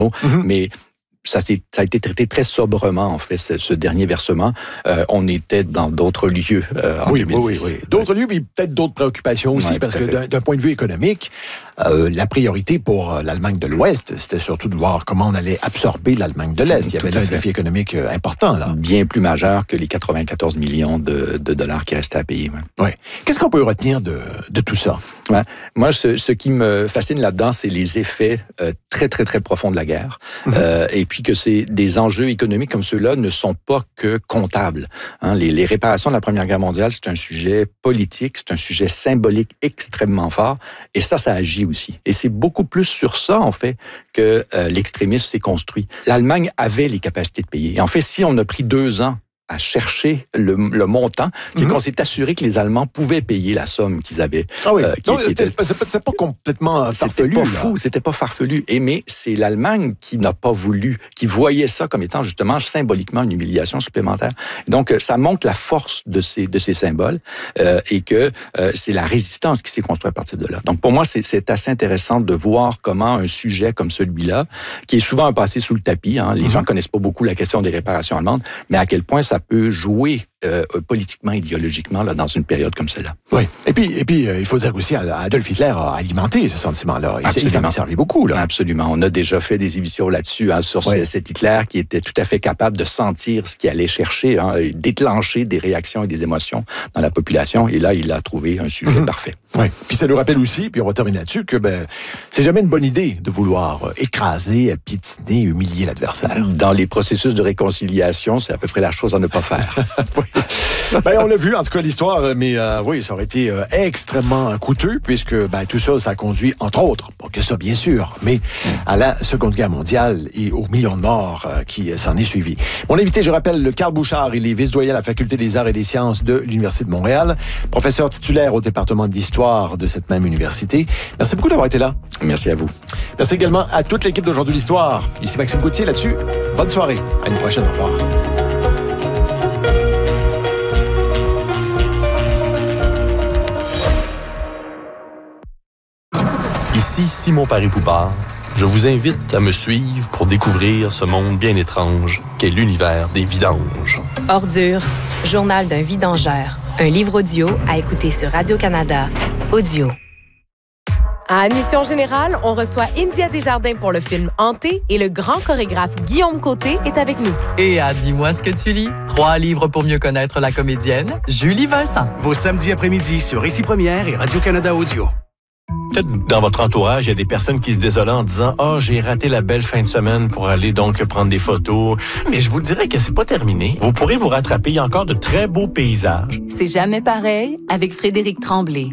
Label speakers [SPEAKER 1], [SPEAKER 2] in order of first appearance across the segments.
[SPEAKER 1] Mais ça a été traité très sobrement, en fait, ce dernier versement. On était dans d'autres lieux en 2006.
[SPEAKER 2] Oui. D'autres lieux, mais peut-être d'autres préoccupations aussi, parce que d'un point de vue économique, la priorité pour l'Allemagne de l'Ouest, c'était surtout de voir comment on allait absorber l'Allemagne de l'Est. Il y avait là un défi économique important, là.
[SPEAKER 1] Bien plus majeur que les 94 millions de dollars qui restaient à payer.
[SPEAKER 2] Oui. Qu'est-ce qu'on peut retenir de tout ça?
[SPEAKER 1] Ouais. Moi, ce qui me fascine là-dedans, c'est les effets très, très, très profonds de la guerre. Et puis que des enjeux économiques comme ceux-là ne sont pas que comptables. Hein, les réparations de la Première Guerre mondiale, c'est un sujet politique, c'est un sujet symbolique extrêmement fort. Et ça agit aussi. Et c'est beaucoup plus sur ça, en fait, que l'extrémisme s'est construit. L'Allemagne avait les capacités de payer. Et en fait, si on a pris 2 ans à chercher le montant, c'est qu'on s'est assuré que les Allemands pouvaient payer la somme qu'ils avaient.
[SPEAKER 2] Ah oui, c'est pas complètement farfelu.
[SPEAKER 1] C'était pas farfelu. Mais c'est l'Allemagne qui n'a pas voulu, qui voyait ça comme étant justement symboliquement une humiliation supplémentaire. Donc, ça montre la force de ces symboles et que c'est la résistance qui s'est construite à partir de là. Donc, pour moi, c'est assez intéressant de voir comment un sujet comme celui-là, qui est souvent un passé sous le tapis, hein, les gens connaissent pas beaucoup la question des réparations allemandes, mais à quel point ça peut jouer politiquement, idéologiquement, là, dans une période comme celle-là.
[SPEAKER 2] Oui. Et puis, il faut dire aussi, Adolf Hitler a alimenté ce sentiment-là. Il s'en a servi beaucoup, là.
[SPEAKER 1] Absolument. On a déjà fait des émissions là-dessus, hein, sur cet Hitler qui était tout à fait capable de sentir ce qu'il allait chercher, hein, et déclencher des réactions et des émotions dans la population. Et là, il a trouvé un sujet parfait.
[SPEAKER 2] Oui. Puis ça nous rappelle aussi, puis on va terminer là-dessus, que c'est jamais une bonne idée de vouloir écraser, piétiner, humilier l'adversaire.
[SPEAKER 1] Dans les processus de réconciliation, c'est à peu près la chose à ne pas faire.
[SPEAKER 2] Oui. On l'a vu, en tout cas, l'histoire, mais oui, ça aurait été extrêmement coûteux, puisque tout ça, ça a conduit, entre autres, pas que ça, bien sûr, mais à la Seconde Guerre mondiale et aux millions de morts qui s'en est suivi. Mon invité, je rappelle, Carl Bouchard, il est vice-doyen à la Faculté des arts et des sciences de l'Université de Montréal, professeur titulaire au département d'histoire de cette même université. Merci beaucoup d'avoir été là.
[SPEAKER 1] Merci à vous.
[SPEAKER 2] Merci également à toute l'équipe d'Aujourd'hui l'Histoire. Ici Maxime Gauthier, là-dessus. Bonne soirée. À une prochaine. Au revoir.
[SPEAKER 3] Ici Simon Paris-Poupard. Je vous invite à me suivre pour découvrir ce monde bien étrange qu'est l'univers des vidanges.
[SPEAKER 4] Ordure, journal d'un vidangeur. Un livre audio à écouter sur Radio-Canada. Audio.
[SPEAKER 5] À Admission Générale, on reçoit India Desjardins pour le film Hanté et le grand chorégraphe Guillaume Côté est avec nous.
[SPEAKER 6] Et à Dis-moi ce que tu lis, 3 livres pour mieux connaître la comédienne Julie Vincent.
[SPEAKER 7] Vos samedis après-midi sur Ici Première et Radio-Canada Audio.
[SPEAKER 3] Peut-être dans votre entourage, il y a des personnes qui se désolent en disant « Ah, j'ai raté la belle fin de semaine pour aller donc prendre des photos. » Mais je vous dirais que c'est pas terminé. Vous pourrez vous rattraper. Il y a encore de très beaux paysages.
[SPEAKER 8] C'est jamais pareil avec Frédéric Tremblay.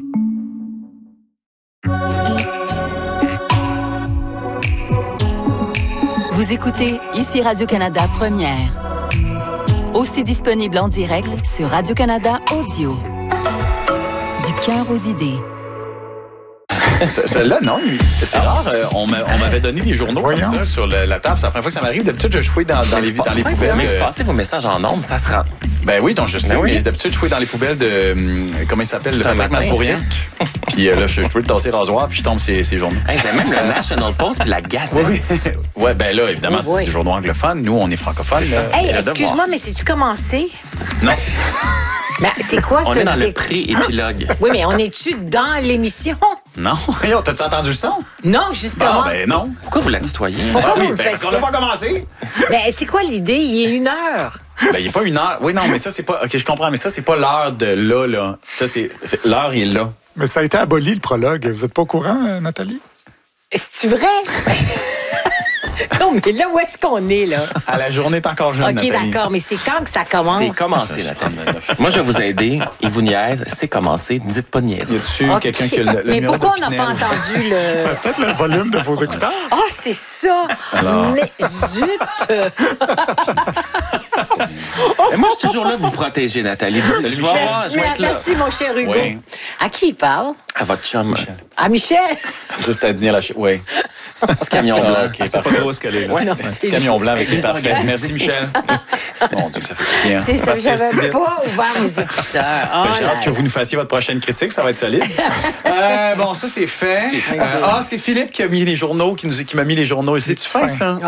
[SPEAKER 8] Vous écoutez Ici Radio-Canada Première. Aussi disponible en direct sur Radio-Canada Audio. Du cœur aux idées.
[SPEAKER 9] Celle-là, non. C'est rare. On m'avait donné des journaux comme ça sur la table. C'est la première fois que ça m'arrive. D'habitude, je fouille dans les poubelles.
[SPEAKER 10] Mais passez vos messages en nombre, ça se rend.
[SPEAKER 9] Ben oui, donc je sais. Mais d'habitude, je fouille dans les poubelles de... Comment il s'appelle? Le Patrick Masbourian. Puis là, je peux le tasser rasoir, puis je tombe ces journaux.
[SPEAKER 10] C'est même le National Post puis la Gazette.
[SPEAKER 9] Oui. Ouais, ben là, évidemment, c'est des journaux anglophones. Nous, on est francophones.
[SPEAKER 11] Hey, excuse-moi, mais c'est-tu commencé?
[SPEAKER 9] Non.
[SPEAKER 11] Ben, c'est quoi ça?
[SPEAKER 10] On est dans le pré-épilogue.
[SPEAKER 11] Oui, mais on est-tu dans l'émission?
[SPEAKER 9] Non. T'as-tu entendu le son?
[SPEAKER 11] Non, justement.
[SPEAKER 9] Ben non.
[SPEAKER 10] Pourquoi vous la tutoyez?
[SPEAKER 11] Pourquoi vous faites
[SPEAKER 9] parce qu'on n'a pas commencé.
[SPEAKER 11] Ben, c'est quoi l'idée? Il est 1h.
[SPEAKER 9] Ben, il n'est pas 1h. Oui, non, mais ça, c'est pas... OK, je comprends, mais ça, c'est pas l'heure de là. Ça, c'est... L'heure, il est là.
[SPEAKER 12] Mais ça a été aboli, le prologue. Vous n'êtes pas au courant, Nathalie?
[SPEAKER 11] C'est-tu vrai? Non, mais là, où est-ce qu'on est, là?
[SPEAKER 9] À la journée est encore jeune,
[SPEAKER 11] OK,
[SPEAKER 9] Nathalie.
[SPEAKER 11] d'accord, mais c'est quand que ça commence?
[SPEAKER 10] C'est commencé, Nathalie. Moi, je vais vous aider. Il vous niaise. C'est commencé. Dites pas de niaiser.
[SPEAKER 9] Y a-tu quelqu'un qui a le
[SPEAKER 11] mais
[SPEAKER 9] numéro
[SPEAKER 11] pourquoi
[SPEAKER 9] de
[SPEAKER 11] on n'a pas
[SPEAKER 9] Pinel?
[SPEAKER 11] entendu le...
[SPEAKER 12] Peut-être le volume de vos écouteurs.
[SPEAKER 11] Ah, c'est ça!
[SPEAKER 9] Alors...
[SPEAKER 11] Mais zut!
[SPEAKER 10] Mais moi, je suis toujours là pour vous protéger, Nathalie. Je vais être là.
[SPEAKER 11] Merci, mon cher Hugo.
[SPEAKER 9] Oui.
[SPEAKER 11] À qui il parle?
[SPEAKER 10] À votre chum.
[SPEAKER 11] À Michel?
[SPEAKER 9] Je vais peut-être venir la... Oui.
[SPEAKER 10] Ce camion blanc.
[SPEAKER 9] OK, c'est pas trop ce qu'elle est là.
[SPEAKER 10] Ouais, non,
[SPEAKER 9] Un petit camion blanc avec les parfaits.
[SPEAKER 10] désorganisé.
[SPEAKER 9] Merci, Michel. Mon Dieu, que ça fait soutien.
[SPEAKER 11] C'est ça, j'avais pas ouvert mes écouteurs. Oh
[SPEAKER 9] J'ai
[SPEAKER 11] là
[SPEAKER 9] hâte que vous nous fassiez votre prochaine critique, ça va être solide. Bon, ça, c'est fait. C'est Philippe qui a mis les journaux, qui m'a mis les journaux. C'est-tu fin, ça?